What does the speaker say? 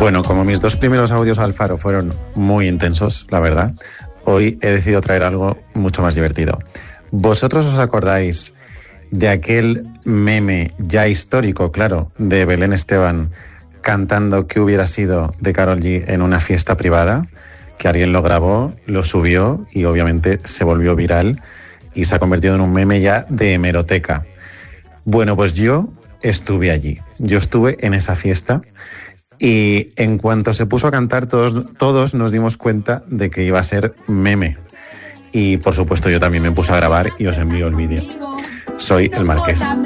Bueno, como mis 2 primeros audios al faro fueron muy intensos, la verdad, hoy he decidido traer algo mucho más divertido. ¿Vosotros os acordáis de aquel meme ya histórico, claro, de Belén Esteban cantando "Qué hubiera sido" de Karol G en una fiesta privada? Que alguien lo grabó, lo subió y obviamente se volvió viral y se ha convertido en un meme ya de hemeroteca. Bueno, pues yo estuve allí, yo estuve en esa fiesta y en cuanto se puso a cantar todos nos dimos cuenta de que iba a ser meme. Y por supuesto yo también me puse a grabar y os envío el vídeo. Soy el Marqués.